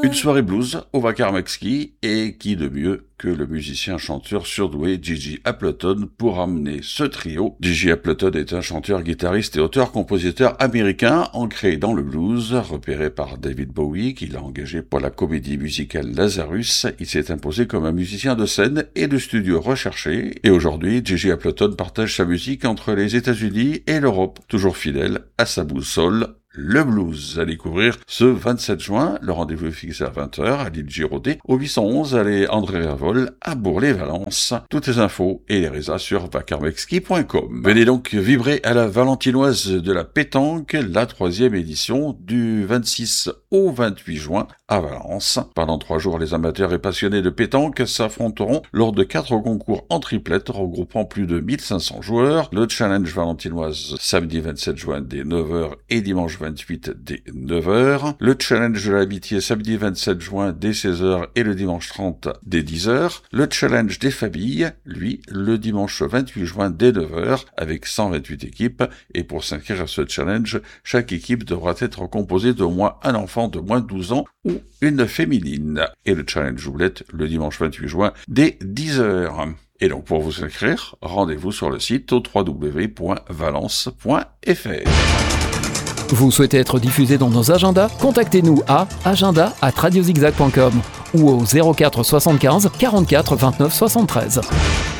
Une soirée blues au Vacar Maxki, et qui de mieux que le musicien-chanteur surdoué Gigi Appleton pour amener ce trio. Gigi Appleton est un chanteur, guitariste et auteur-compositeur américain ancré dans le blues, repéré par David Bowie, qui l'a engagé pour la comédie musicale Lazarus. Il s'est imposé comme un musicien de scène et de studio recherché, et aujourd'hui, Gigi Appleton partage sa musique entre les États-Unis et l'Europe, toujours fidèle à sa boussole, le blues, à découvrir ce 27 juin. Le rendez-vous est fixé à 20h à l'île Giraudet, au 811 allée André Révol à Bourg-les-Valences. Toutes les infos et les résas sur vacarmexki.com. Venez donc vibrer à la valentinoise de la pétanque, la 3e édition du 26 au 28 juin à Valence. Pendant 3 jours, les amateurs et passionnés de pétanque s'affronteront lors de 4 concours en triplette regroupant plus de 1500 joueurs. Le challenge valentinoise samedi 27 juin dès 9h et dimanche 28 dès 9h. Le challenge de l'amitié samedi 27 juin dès 16h et le dimanche 30 dès 10h. Le challenge des familles, lui, le dimanche 28 juin dès 9h avec 128 équipes. Et pour s'inscrire à ce challenge, chaque équipe devra être composée d'au moins un enfant de moins de 12 ans ou une féminine. Et le challenge doublette le dimanche 28 juin dès 10h. Et donc pour vous inscrire, rendez-vous sur le site au www.valence.fr. Vous souhaitez être diffusé dans nos agendas? Contactez-nous à agenda@radiozigzag.com ou au 04 75 44 29 73.